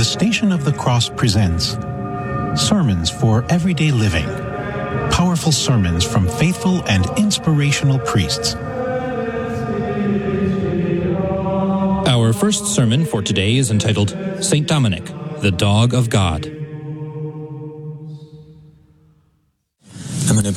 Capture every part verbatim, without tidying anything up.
Station of the Cross presents Sermons for Everyday Living. Powerful sermons from faithful and inspirational priests. Our first sermon for today is entitled Saint Dominic, the Dog of God. Amen.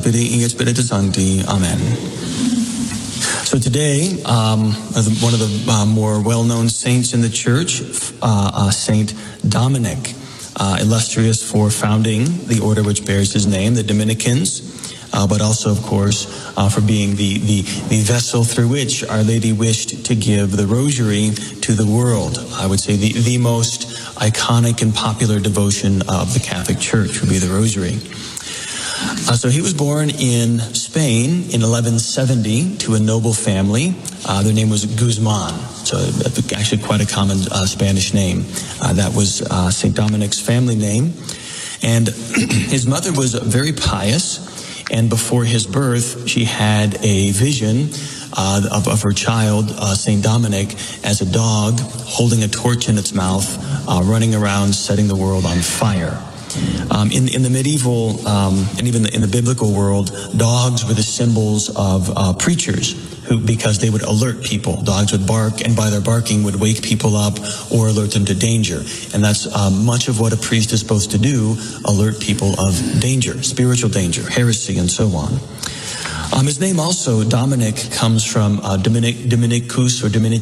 So today, um, one of the uh, more well-known saints in the church, uh, uh, Saint Dominic, uh, illustrious for founding the order which bears his name, the Dominicans, uh, but also, of course, uh, for being the, the, the vessel through which Our Lady wished to give the rosary to the world. I would say the, the most iconic and popular devotion of the Catholic Church would be the rosary. Uh, so he was born in Spain in eleven seventy to a noble family. Uh, their name was Guzman, so actually quite a common uh, Spanish name. Uh, that was uh, Saint Dominic's family name. And his mother was very pious, and before his birth, she had a vision uh, of, of her child, uh, Saint Dominic, as a dog holding a torch in its mouth, uh, running around setting the world on fire. Um, in, in the medieval um, and even the, in the biblical world, dogs were the symbols of uh, preachers who, because they would alert people. Dogs would bark, and by their barking would wake people up or alert them to danger. And that's uh, much of what a priest is supposed to do, alert people of danger, spiritual danger, heresy, and so on. Um, his name also, Dominic, comes from uh, Dominic, Dominicus or Dominic.